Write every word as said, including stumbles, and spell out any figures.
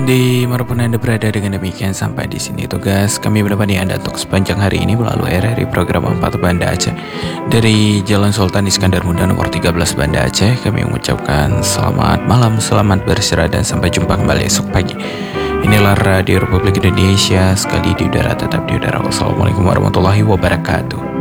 Di manapun Anda berada, dengan demikian sampai di sini tugas kami menemani Anda untuk sepanjang hari ini melalui R R I program empat Banda Aceh. Dari Jalan Sultan Iskandar Muda nomor tiga belas Banda Aceh, kami mengucapkan selamat malam, selamat beristirahat, dan sampai jumpa kembali esok pagi. Inilah Radio Republik Indonesia, sekali di udara tetap di udara. Wassalamualaikum warahmatullahi wabarakatuh.